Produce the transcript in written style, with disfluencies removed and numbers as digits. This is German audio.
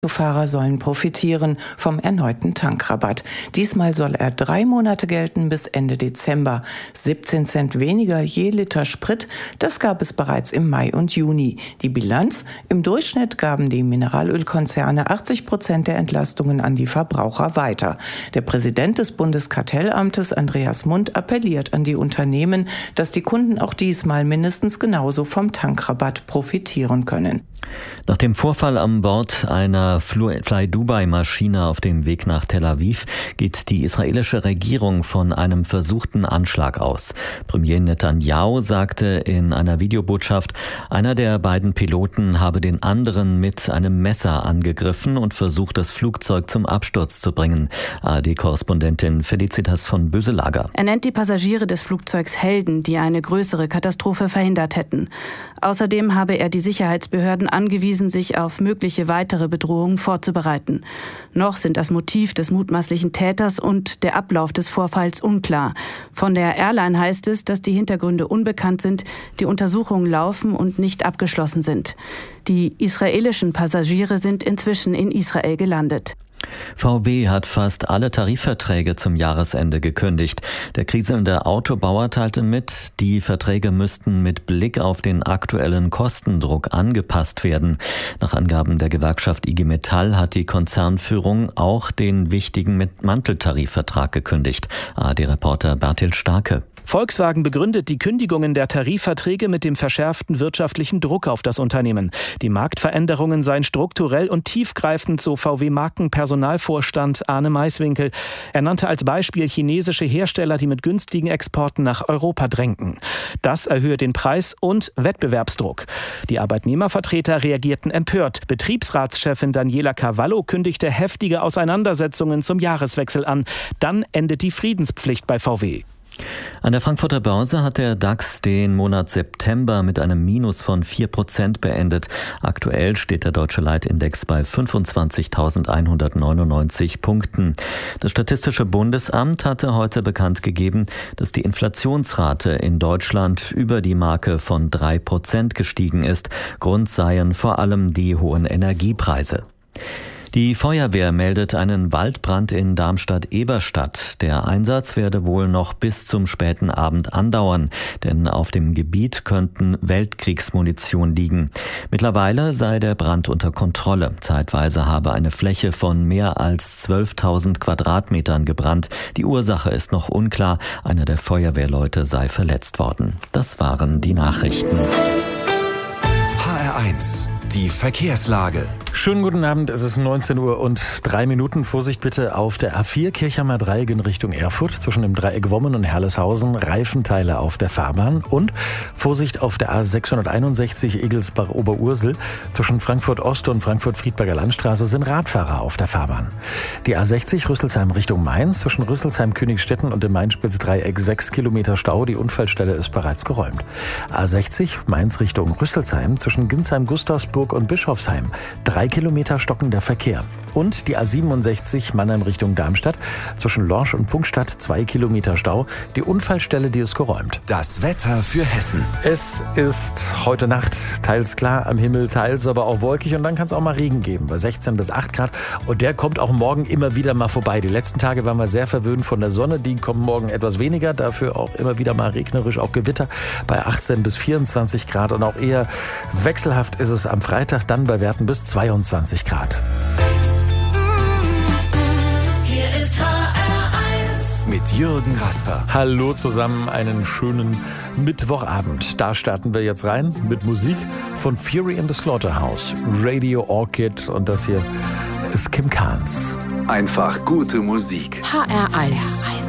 Autofahrer sollen profitieren vom erneuten Tankrabatt. Diesmal soll er 3 Monate gelten bis Ende Dezember. 17 Cent weniger je Liter Sprit, das gab es bereits im Mai und Juni. Die Bilanz: Im Durchschnitt gaben die Mineralölkonzerne 80% der Entlastungen an die Verbraucher weiter. Der Präsident des Bundeskartellamtes, Andreas Mund, appelliert an die Unternehmen, dass die Kunden auch diesmal mindestens genauso vom Tankrabatt profitieren können. Nach dem Vorfall an Bord einer Fly-Dubai-Maschine auf dem Weg nach Tel Aviv geht die israelische Regierung von einem versuchten Anschlag aus. Premier Netanyahu sagte in einer Videobotschaft, einer der beiden Piloten habe den anderen mit einem Messer angegriffen und versucht, das Flugzeug zum Absturz zu bringen. ARD-Korrespondentin Felicitas von Böselager. Er nennt die Passagiere des Flugzeugs Helden, die eine größere Katastrophe verhindert hätten. Außerdem habe er die Sicherheitsbehörden angewiesen, sich auf mögliche weitere Bedrohungen vorzubereiten. Noch sind das Motiv des mutmaßlichen Täters und der Ablauf des Vorfalls unklar. Von der Airline heißt es, dass die Hintergründe unbekannt sind, die Untersuchungen laufen und nicht abgeschlossen sind. Die israelischen Passagiere sind inzwischen in Israel gelandet. VW hat fast alle Tarifverträge zum Jahresende gekündigt. Der kriselnde Autobauer teilte mit, die Verträge müssten mit Blick auf den aktuellen Kostendruck angepasst werden. Nach Angaben der Gewerkschaft IG Metall hat die Konzernführung auch den wichtigen Manteltarifvertrag gekündigt. ARD-Reporter Bertil Starke. Volkswagen begründet die Kündigungen der Tarifverträge mit dem verschärften wirtschaftlichen Druck auf das Unternehmen. Die Marktveränderungen seien strukturell und tiefgreifend, so VW-Markenpersonalvorstand Arne Maiswinkel. Er nannte als Beispiel chinesische Hersteller, die mit günstigen Exporten nach Europa drängten. Das erhöhe den Preis und Wettbewerbsdruck. Die Arbeitnehmervertreter reagierten empört. Betriebsratschefin Daniela Cavallo kündigte heftige Auseinandersetzungen zum Jahreswechsel an. Dann endet die Friedenspflicht bei VW. An der Frankfurter Börse hat der DAX den Monat September mit einem Minus von 4% beendet. Aktuell steht der deutsche Leitindex bei 25.199 Punkten. Das Statistische Bundesamt hatte heute bekannt gegeben, dass die Inflationsrate in Deutschland über die Marke von 3% gestiegen ist. Grund seien vor allem die hohen Energiepreise. Die Feuerwehr meldet einen Waldbrand in Darmstadt-Eberstadt. Der Einsatz werde wohl noch bis zum späten Abend andauern, denn auf dem Gebiet könnten Weltkriegsmunition liegen. Mittlerweile sei der Brand unter Kontrolle. Zeitweise habe eine Fläche von mehr als 12.000 Quadratmetern gebrannt. Die Ursache ist noch unklar. Einer der Feuerwehrleute sei verletzt worden. Das waren die Nachrichten. HR1, die Verkehrslage. Schönen guten Abend, es ist 19:03 Uhr. Vorsicht bitte auf der A4 Kirchheimer Dreieck in Richtung Erfurt. Zwischen dem Dreieck Wommen und Herleshausen Reifenteile auf der Fahrbahn. Und Vorsicht auf der A661 Egelsbach-Oberursel. Zwischen Frankfurt Ost und Frankfurt-Friedberger Landstraße sind Radfahrer auf der Fahrbahn. Die A60 Rüsselsheim Richtung Mainz. Zwischen Rüsselsheim-Königstetten und dem Main-Spitz-Dreieck 6 Kilometer Stau. Die Unfallstelle ist bereits geräumt. A60 Mainz Richtung Rüsselsheim. Zwischen Ginsheim-Gustavsburg und Bischofsheim 3 Kilometer stockender Verkehr. Und die A67 Mannheim Richtung Darmstadt. Zwischen Lorsch und Pfungstadt 2 Kilometer Stau. Die Unfallstelle, die ist geräumt. Das Wetter für Hessen. Es ist heute Nacht teils klar am Himmel, teils aber auch wolkig. Und dann kann es auch mal Regen geben, bei 16 bis 8 Grad. Und der kommt auch morgen immer wieder mal vorbei. Die letzten Tage waren wir sehr verwöhnt von der Sonne. Die kommen morgen etwas weniger. Dafür auch immer wieder mal regnerisch, auch Gewitter bei 18 bis 24 Grad. Und auch eher wechselhaft ist es am Freitag, dann bei Werten bis 22 Grad. Hier ist HR1 mit Jürgen Rasper. Hallo zusammen, einen schönen Mittwochabend. Da starten wir jetzt rein mit Musik von Fury in the Slaughterhouse, Radio Orchid, und das hier ist Kim Carnes. Einfach gute Musik. HR1.